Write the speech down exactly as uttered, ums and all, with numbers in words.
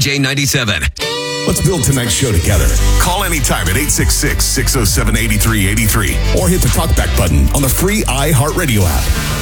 J ninety-seven. Let's build tonight's show together. Call anytime at eight six six, six oh seven, eight three eight three or hit the talkback button on the free iHeartRadio app.